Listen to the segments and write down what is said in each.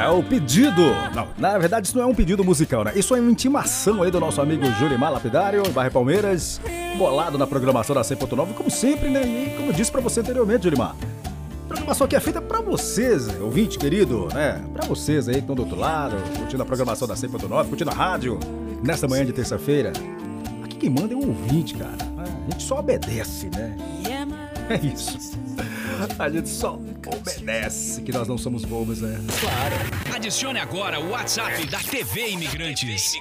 É o pedido. Não, na verdade isso não é um pedido musical, né? Isso é uma intimação aí do nosso amigo Julimar Lapidário, bairro Palmeiras, bolado na programação da 100.9, como sempre, né? E como eu disse pra você anteriormente, Julimar, a programação aqui é feita pra vocês, ouvinte querido, né? Pra vocês aí que estão do outro lado, curtindo a programação da 100.9, curtindo a rádio, nessa manhã de terça-feira. Aqui quem manda é o ouvinte, cara. A gente só obedece, né? É isso. A gente só obedece, que nós não somos bobos, né? Claro. Adicione agora o WhatsApp da TV Imigrantes.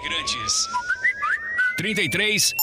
33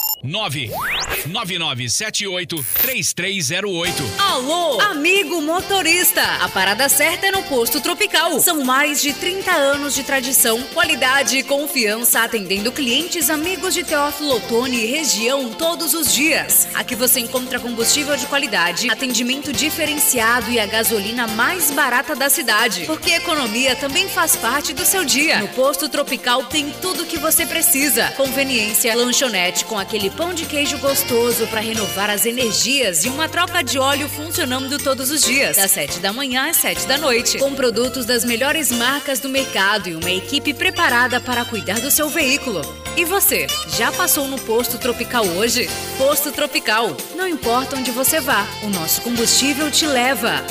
99978 3308. Alô, amigo motorista. A parada certa é no Posto Tropical. São mais de 30 anos de tradição, qualidade e confiança atendendo clientes amigos de Teófilo Otoni e região todos os dias. Aqui você encontra combustível de qualidade, atendimento diferenciado e a gasolina mais barata da cidade. Porque economia também faz parte do seu dia. No Posto Tropical tem tudo o que você precisa. Conveniência, lanchonete com aquele pão de queijo gostoso para renovar as energias e uma troca de óleo funcionando todos os dias, das 7 da manhã às 7 da noite, com produtos das melhores marcas do mercado e uma equipe preparada para cuidar do seu veículo. E você, já passou no Posto Tropical hoje? Posto Tropical, não importa onde você vá, o nosso combustível te leva.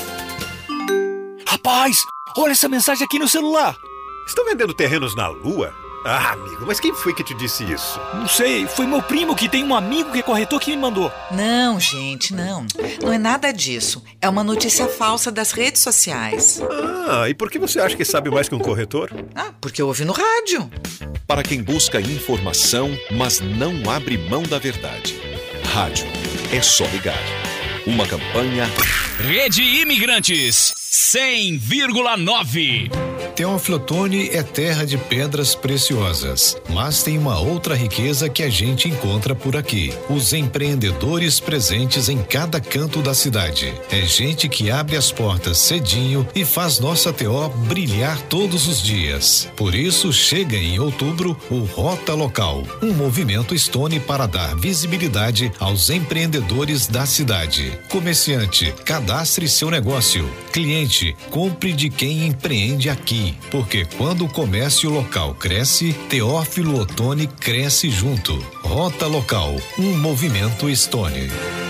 Rapaz, olha essa mensagem aqui no celular. Estão vendendo terrenos na Lua? Ah, amigo, mas quem foi que te disse isso? Não sei, foi meu primo que tem um amigo que é corretor que me mandou. Não, gente, não. Não é nada disso. É uma notícia falsa das redes sociais. Ah, e por que você acha que sabe mais que um corretor? Ah, porque eu ouvi no rádio. Para quem busca informação, mas não abre mão da verdade. Rádio, é só ligar. Uma campanha... Rede Imigrantes 100,9. Teófilo Otoni é terra de pedras preciosas, mas tem uma outra riqueza que a gente encontra por aqui: os empreendedores presentes em cada canto da cidade. É gente que abre as portas cedinho e faz nossa TO brilhar todos os dias. Por isso chega em outubro o Rota Local, um movimento Stone para dar visibilidade aos empreendedores da cidade. Comerciante, cadastre seu negócio. Cliente, compre de quem empreende aqui. Porque quando o comércio local cresce, Teófilo Otoni cresce junto. Rota Local, um movimento Stone.